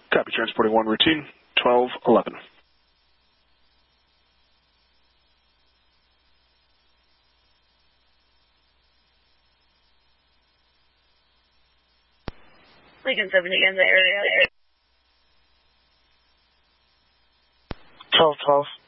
Copy, transporting 1 routine, 1211. Lincoln 7 again, the area. 1212.